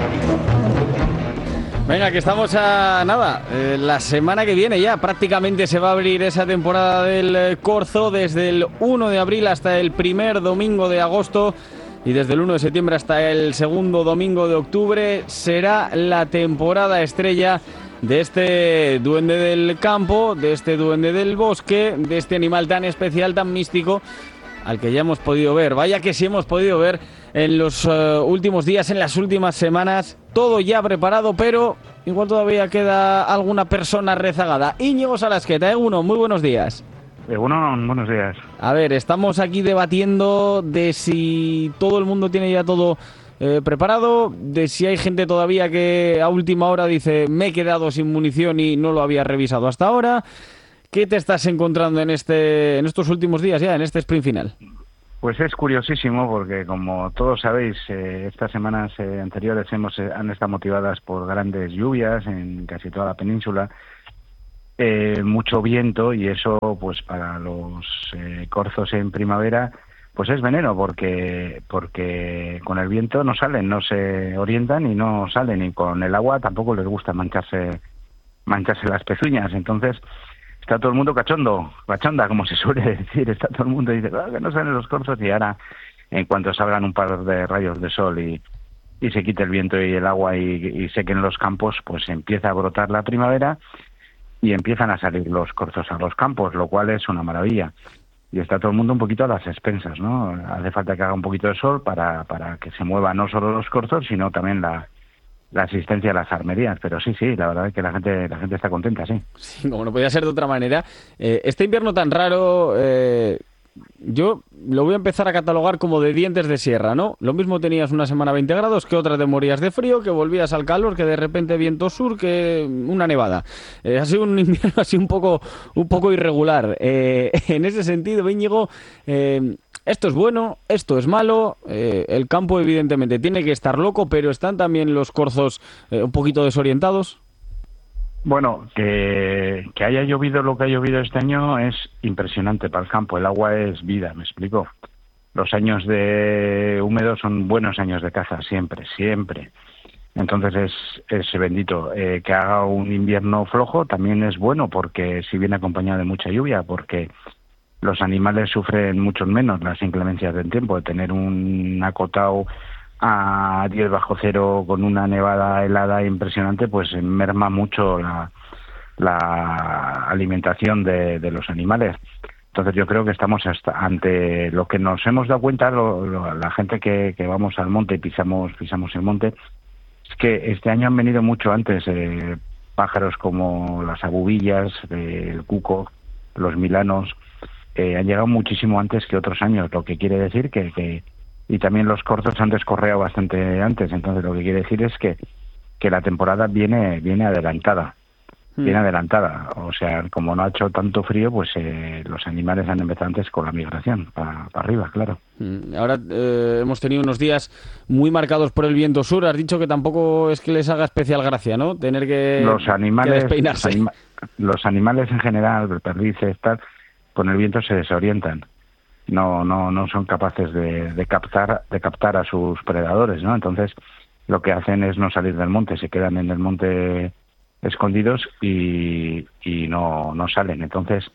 Venga, que estamos a nada. La semana que viene ya prácticamente se va a abrir esa temporada del Corzo desde el 1 de abril hasta el primer domingo de agosto y desde el 1 de septiembre hasta el segundo domingo de octubre. Será la temporada estrella de este duende del campo, de este duende del bosque, de este animal tan especial, tan místico, al que ya hemos podido ver. Vaya que sí hemos podido ver en los últimos días, en las últimas semanas, todo ya preparado, pero igual todavía queda alguna persona rezagada. Íñigo Salasqueta, Egunon, muy buenos días. Egunon, buenos días. A ver, estamos aquí debatiendo de si todo el mundo tiene ya todo preparado, de si hay gente todavía que a última hora dice me he quedado sin munición y no lo había revisado hasta ahora. ¿Qué te estás encontrando en estos últimos días ya, en este sprint final? Pues es curiosísimo porque, como todos sabéis, estas semanas anteriores han estado motivadas por grandes lluvias en casi toda la península, mucho viento, y eso pues para los corzos en primavera pues es veneno, porque con el viento no salen, no se orientan y no salen, y con el agua tampoco les gusta mancharse las pezuñas. Entonces está todo el mundo cachonda, como se suele decir. Está todo el mundo dice que no salen los corzos, y ahora, en cuanto salgan un par de rayos de sol y se quite el viento y el agua y sequen los campos, pues empieza a brotar la primavera y empiezan a salir los corzos a los campos, lo cual es una maravilla. Y está todo el mundo un poquito a las expensas, ¿no? Hace falta que haga un poquito de sol para que se muevan no solo los corzos, sino también la asistencia a las armerías. Pero sí, la verdad es que la gente está contenta, sí. Sí, como no podía ser de otra manera. Este invierno tan raro, yo lo voy a empezar a catalogar como de dientes de sierra, ¿no? Lo mismo tenías una semana a 20 grados, que otra te morías de frío, que volvías al calor, que de repente viento sur, que una nevada. Ha sido un invierno así un poco irregular. En ese sentido, Íñigo, esto es bueno, esto es malo. El campo evidentemente tiene que estar loco, pero ¿están también los corzos un poquito desorientados? Bueno, que haya llovido lo que ha llovido este año es impresionante para el campo. El agua es vida, ¿me explico? Los años de húmedos son buenos años de caza, siempre. Entonces es bendito. Que haga un invierno flojo también es bueno, porque si viene acompañado de mucha lluvia, porque los animales sufren mucho menos las inclemencias del tiempo. De tener un acotado a 10 bajo cero con una nevada helada impresionante, pues merma mucho la alimentación de los animales. Entonces yo creo que estamos ante lo que nos hemos dado cuenta, la gente que vamos al monte y pisamos el monte, es que este año han venido mucho antes pájaros como las abubillas, el cuco, los milanos, han llegado muchísimo antes que otros años, lo que quiere decir que y también los corzos han descorreado bastante antes. Entonces lo que quiere decir es que la temporada viene adelantada. O sea, como no ha hecho tanto frío, pues los animales han empezado antes con la migración para arriba, claro. Ahora hemos tenido unos días muy marcados por el viento sur. Has dicho que tampoco es que les haga especial gracia, ¿no? Tener que despeinarse. Los animales en general, perdices, tal, con el viento se desorientan. No son capaces de captar a sus predadores, ¿no? Entonces lo que hacen es no salir del monte, se quedan en el monte escondidos y no salen. Entonces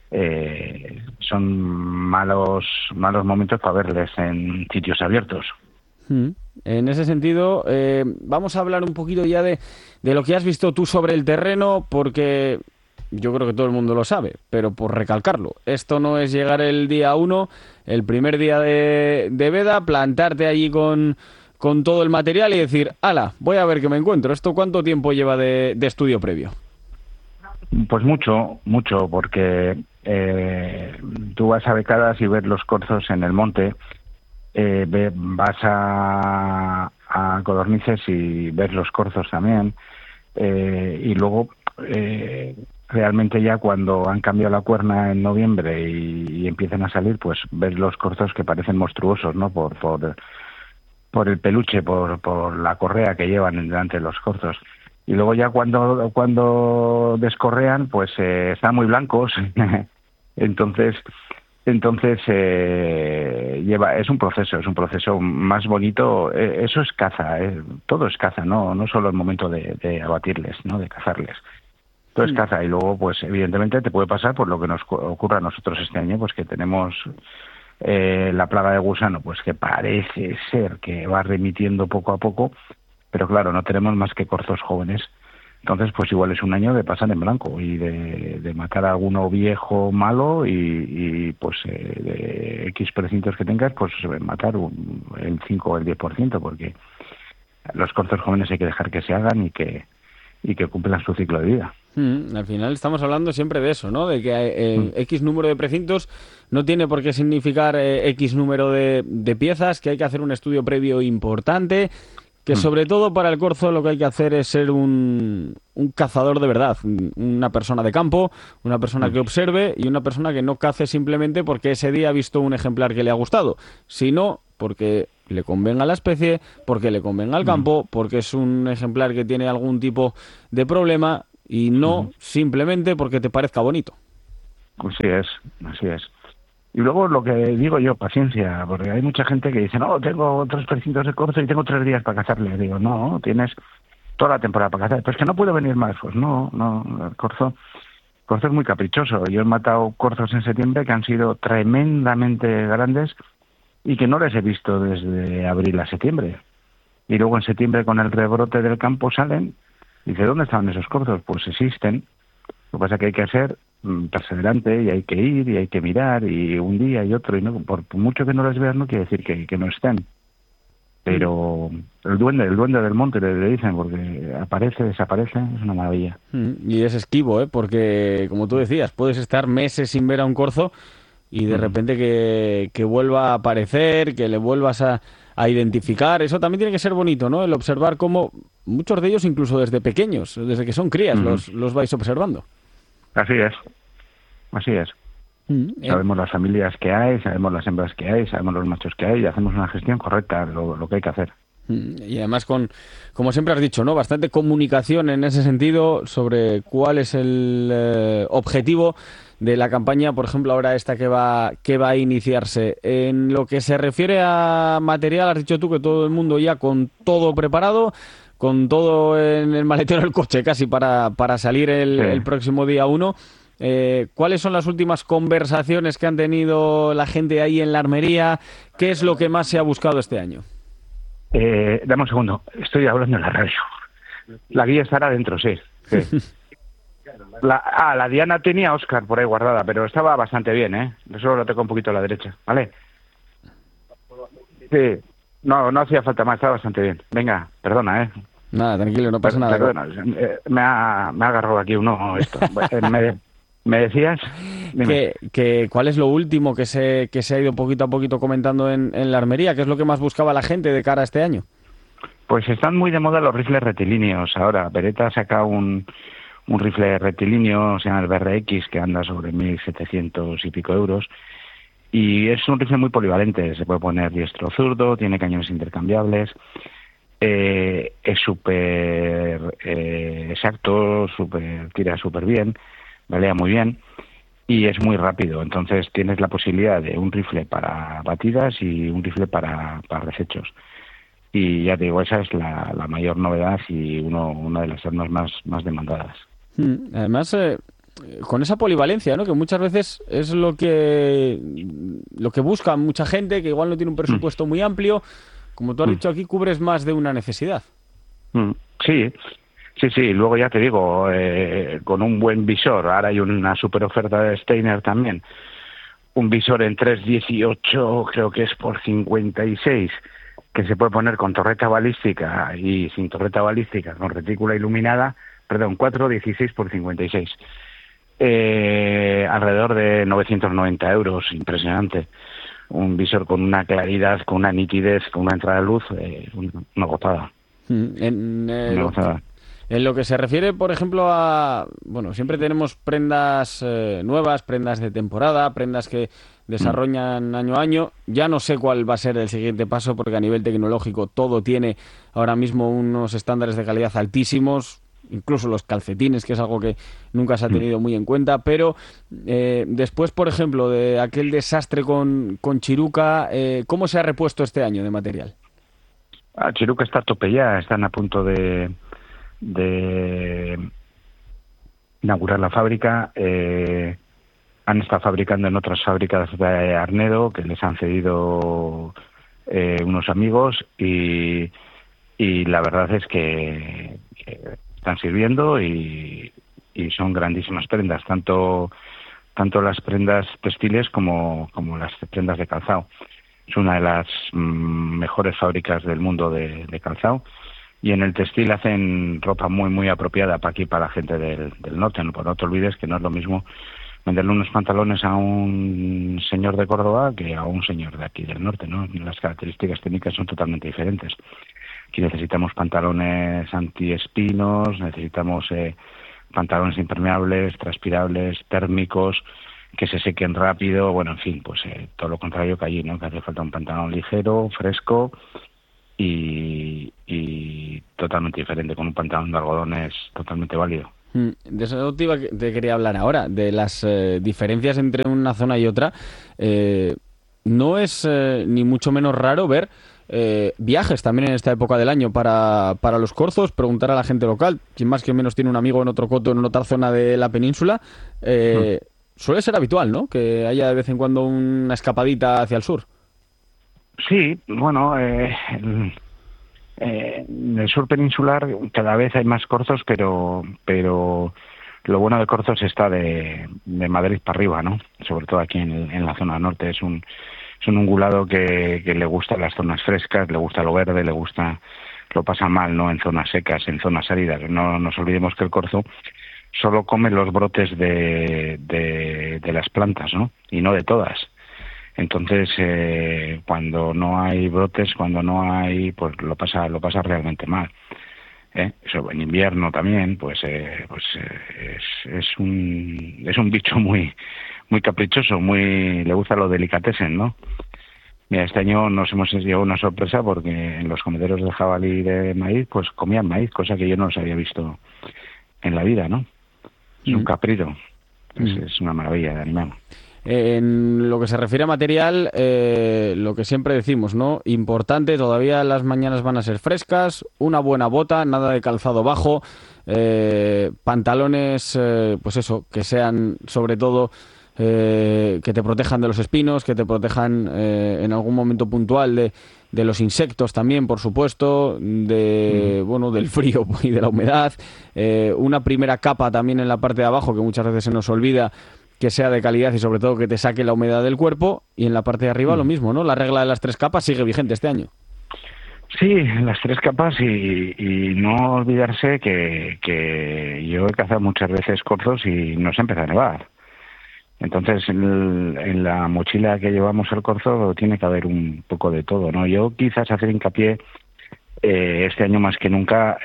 son malos momentos para verles en sitios abiertos. En ese sentido, vamos a hablar un poquito ya de lo que has visto tú sobre el terreno, porque yo creo que todo el mundo lo sabe, pero por recalcarlo, esto no es llegar el día 1, el primer día de veda, plantarte allí con todo el material y decir, ¡hala! Voy a ver qué me encuentro. ¿Esto cuánto tiempo lleva de estudio previo? Pues mucho, porque tú vas a becadas y ves los corzos en el monte, vas a codornices y ves los corzos también, y luego realmente ya cuando han cambiado la cuerna en noviembre y empiezan a salir, pues ves los corzos que parecen monstruosos, ¿no? Por el peluche, por la correa que llevan delante de los corzos. Y luego ya cuando descorrean, pues están muy blancos. Entonces Entonces, es un proceso más bonito. Eso es caza, todo es caza, no solo el momento de abatirles, ¿no? De cazarles. Todo es caza y luego, pues evidentemente te puede pasar por lo que nos ocurra a nosotros este año, pues que tenemos la plaga de gusano, pues que parece ser que va remitiendo poco a poco, pero claro, no tenemos más que corzos jóvenes. Entonces, pues igual es un año de pasar en blanco y de matar a alguno viejo malo y pues de X precintos que tengas, pues matar el 5 o el 10%, porque los corzos jóvenes hay que dejar que se hagan y que cumplan su ciclo de vida. Al final estamos hablando siempre de eso, ¿no? De que X número de precintos no tiene por qué significar X número de piezas, que hay que hacer un estudio previo importante, que sobre todo para el corzo lo que hay que hacer es ser un cazador de verdad, una persona de campo, una persona que observe y una persona que no cace simplemente porque ese día ha visto un ejemplar que le ha gustado, sino porque le convenga a la especie, porque le convenga al campo, porque es un ejemplar que tiene algún tipo de problema y no simplemente porque te parezca bonito. Así es. Y luego lo que digo yo, paciencia, porque hay mucha gente que dice, no, tengo 3 precintos de corzo y tengo 3 días para cazarle. Digo, no, tienes toda la temporada para cazar. Pero es que no puedo venir más. Pues no, el corzo es muy caprichoso. Yo he matado corzos en septiembre que han sido tremendamente grandes y que no les he visto desde abril a septiembre. Y luego en septiembre con el rebrote del campo salen. Dice, ¿dónde estaban esos corzos? Pues existen. Lo que pasa es que hay que ser perseverante y hay que ir y hay que mirar y un día y otro. Y no, por mucho que no les veas no quiere decir que no estén. Pero el duende del monte le dicen, porque aparece, desaparece, es una maravilla. Y es esquivo, porque como tú decías, puedes estar meses sin ver a un corzo y de repente que vuelva a aparecer, que le vuelvas a identificar. Eso también tiene que ser bonito, ¿no? El observar cómo muchos de ellos, incluso desde pequeños, desde que son crías, los vais observando. Así es. Sabemos las familias que hay, sabemos las hembras que hay, sabemos los machos que hay y hacemos una gestión correcta, lo que hay que hacer. Y además como siempre has dicho, ¿no? Bastante comunicación en ese sentido sobre cuál es el objetivo de la campaña, por ejemplo, ahora esta que va a iniciarse. En lo que se refiere a material, has dicho tú que todo el mundo ya con todo preparado, con todo en el maletero del coche casi para salir el próximo día 1. ¿Cuáles son las últimas conversaciones que han tenido la gente ahí en la armería? ¿Qué es lo que más se ha buscado este año? Dame un segundo, estoy hablando en la radio. La guía estará dentro, sí. La Diana tenía Oscar por ahí guardada, pero estaba bastante bien, Eso lo tengo un poquito a la derecha, ¿vale? Sí, no hacía falta más, estaba bastante bien. Venga, perdona, Nada, tranquilo, no pasa nada. Perdona, me ha agarrado aquí uno esto. ¿Me decías? ¿Cuál es lo último que se ha ido poquito a poquito comentando en la armería? ¿Qué es lo que más buscaba la gente de cara a este año? Pues están muy de moda los rifles rectilíneos ahora. Beretta saca un rifle rectilíneo, se llama el BRX, que anda sobre 1.700 y pico euros. Y es un rifle muy polivalente. Se puede poner diestro zurdo, tiene cañones intercambiables. Es súper exacto, tira súper bien, pelea muy bien y es muy rápido. Entonces tienes la posibilidad de un rifle para batidas y un rifle para recechos. Y ya te digo, esa es la mayor novedad y una de las armas más demandadas. Además, con esa polivalencia, ¿no? Que muchas veces es lo que busca mucha gente, que igual no tiene un presupuesto muy amplio. Como tú has dicho aquí, cubres más de una necesidad. Sí. Luego ya te digo, con un buen visor. Ahora hay una super oferta de Steiner también. Un visor en 3.18, creo que es por 56, que se puede poner con torreta balística y sin torreta balística, con retícula iluminada. Perdón, 4.16 por 56. Alrededor de 990 euros, impresionante. Un visor con una claridad, con una nitidez, con una entrada de luz, una gozada. Una gozada. En lo que se refiere, por ejemplo, bueno, siempre tenemos prendas nuevas, prendas de temporada, prendas que desarrollan año a año. Ya no sé cuál va a ser el siguiente paso, porque a nivel tecnológico todo tiene ahora mismo unos estándares de calidad altísimos. incluso los calcetines, que es algo que nunca se ha tenido muy en cuenta, pero después, por ejemplo, de aquel desastre con Chiruca, ¿cómo se ha repuesto este año de material? Chiruca está a tope ya, están a punto de inaugurar la fábrica. Han estado fabricando en otras fábricas de Arnedo que les han cedido unos amigos y la verdad es que están sirviendo y son grandísimas prendas, tanto las prendas textiles como las prendas de calzado. Es una de las mejores fábricas del mundo de calzado, y en el textil hacen ropa muy muy apropiada para aquí, para la gente del norte. No, pues no te olvides que no es lo mismo venderle unos pantalones a un señor de Córdoba que a un señor de aquí del norte, ¿no? Las características técnicas son totalmente diferentes. Aquí necesitamos pantalones antiespinos, necesitamos pantalones impermeables, transpirables, térmicos, que se sequen rápido. Bueno, en fin, pues todo lo contrario que allí, ¿no? Que hace falta un pantalón ligero, fresco y totalmente diferente. Con un pantalón de algodón es totalmente válido. De eso te quería hablar ahora, de las diferencias entre una zona y otra. No es ni mucho menos raro ver viajes también en esta época del año para los corzos, preguntar a la gente local, quien más que menos tiene un amigo en otro coto, en otra zona de la península. Suele ser habitual, ¿no?, que haya de vez en cuando una escapadita hacia el sur. Sí, bueno, en el sur peninsular cada vez hay más corzos, pero lo bueno de corzos está de Madrid para arriba, ¿no? Sobre todo aquí en la zona norte. Es un ungulado que le gusta las zonas frescas, le gusta lo verde, lo pasa mal, ¿no?, en zonas secas, en zonas áridas. No nos olvidemos que el corzo solo come los brotes de las plantas, ¿no?, y no de todas. Entonces, cuando no hay brotes, pues lo pasa realmente mal. Eso en invierno también, pues es un bicho muy muy caprichoso, le gusta lo delicatessen, ¿no? Mira, este año nos hemos llevado una sorpresa porque en los comederos de jabalí de maíz, pues comían maíz, cosa que yo no los había visto en la vida, ¿no? Es un caprito, es una maravilla de animal. En lo que se refiere a material, lo que siempre decimos, ¿no? Importante, todavía las mañanas van a ser frescas, una buena bota, nada de calzado bajo, pantalones, pues eso, que sean sobre todo que te protejan de los espinos, que te protejan en algún momento puntual de los insectos también, por supuesto, del frío y de la humedad, una primera capa también en la parte de abajo, que muchas veces se nos olvida, que sea de calidad y sobre todo que te saque la humedad del cuerpo, y en la parte de arriba lo mismo, ¿no? La regla de las 3 capas sigue vigente este año. Sí, las 3 capas y no olvidarse que yo he cazado muchas veces corzos y no se empieza a nevar. Entonces, en la mochila que llevamos al corzo tiene que haber un poco de todo, ¿no? Yo quizás hacer hincapié este año más que nunca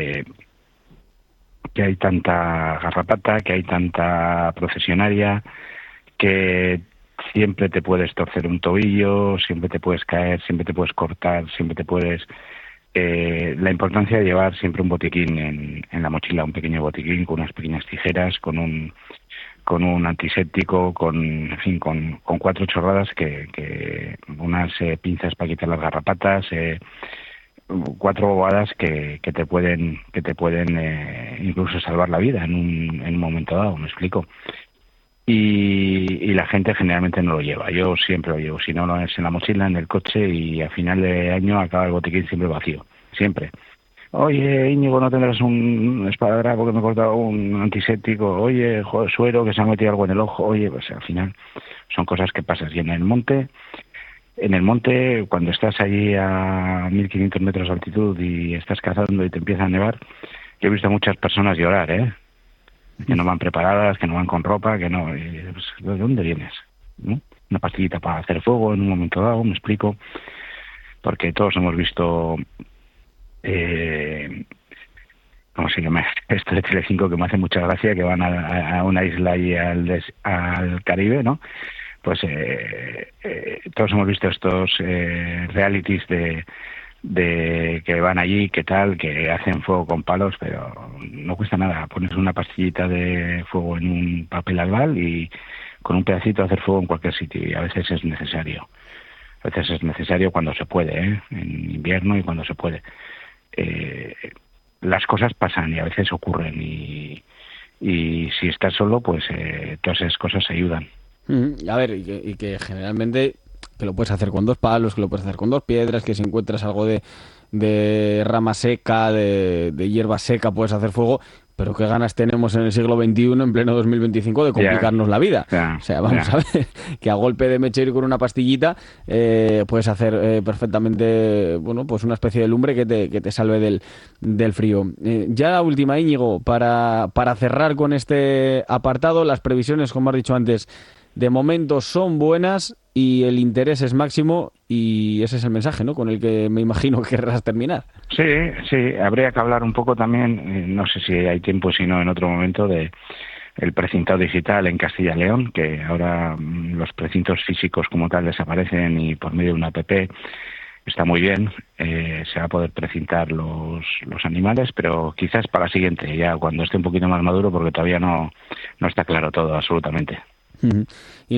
que hay tanta garrapata, que hay tanta procesionaria, que siempre te puedes torcer un tobillo, siempre te puedes caer, siempre te puedes cortar, siempre te puedes... la importancia de llevar siempre un botiquín en la mochila, un pequeño botiquín con unas pequeñas tijeras, con un antiséptico, con 4 chorradas, que unas pinzas para quitar las garrapatas, 4 bobadas que te pueden incluso salvar la vida en un momento dado, ¿me explico? Y la gente generalmente no lo lleva. Yo siempre lo llevo, si no lo es en la mochila, en el coche, y a final de año acaba el botiquín siempre vacío, siempre. Oye, Íñigo, ¿no tendrás un espadadrapo que me he cortado, un antiséptico? Oye, joder, suero, que se ha metido algo en el ojo. Oye, pues al final son cosas que pasas. Y en el monte, cuando estás allí a 1500 metros de altitud y estás cazando y te empieza a nevar, yo he visto a muchas personas llorar, que no van preparadas, que no van con ropa, que no... Pues, ¿de dónde vienes? ¿No? Una pastillita para hacer fuego en un momento dado, me explico. Porque todos hemos visto... ¿cómo se llama? Esto de Telecinco, que me hace mucha gracia, que van a una isla y al Caribe, ¿no? Pues todos hemos visto estos realities de de que van allí, que tal, que hacen fuego con palos, pero no cuesta nada. Pones una pastillita de fuego en un papel albal y con un pedacito hacer fuego en cualquier sitio, y a veces es necesario. A veces es necesario cuando se puede, en invierno y cuando se puede. Las cosas pasan y a veces ocurren, y si estás solo, pues todas esas cosas ayudan. A ver, y que generalmente que lo puedes hacer con 2 palos, que lo puedes hacer con 2 piedras, que si encuentras algo de rama seca, de hierba seca, puedes hacer fuego, pero qué ganas tenemos en el siglo XXI, en pleno 2025, de complicarnos la vida. O sea, vamos a ver, que a golpe de mechero y con una pastillita puedes hacer perfectamente, bueno, pues una especie de lumbre que te salve del frío. Ya la última, Íñigo, para cerrar con este apartado, las previsiones, como has dicho antes, de momento son buenas y el interés es máximo, y ese es el mensaje, ¿no?, con el que me imagino que querrás terminar. Sí, habría que hablar un poco también, no sé si hay tiempo, si no en otro momento, de el precintado digital en Castilla y León, que ahora los precintos físicos como tal desaparecen y por medio de una app está muy bien. Se va a poder precintar los animales, pero quizás para la siguiente, ya cuando esté un poquito más maduro, porque todavía no está claro todo absolutamente. Uh-huh. Y